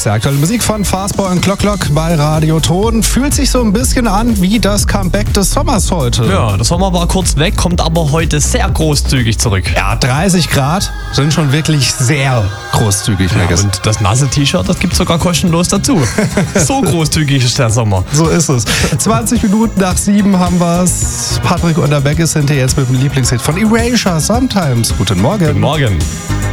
ist der aktuelle Musik von Fastboy und Clock bei Radio Ton. Fühlt sich so ein bisschen an wie das Comeback des Sommers heute. Ja, der Sommer war kurz weg, kommt aber heute sehr großzügig zurück. Ja, 30 Grad sind schon wirklich sehr großzügig. Ja, und das nasse T-Shirt, das gibt's sogar kostenlos dazu. So großzügig ist der Sommer. So ist es. 20 Minuten nach 7 haben wir's. Patrick und der Beck ist hinter jetzt mit dem Lieblingshit von Erasure, Sometimes. Guten Morgen. Guten Morgen.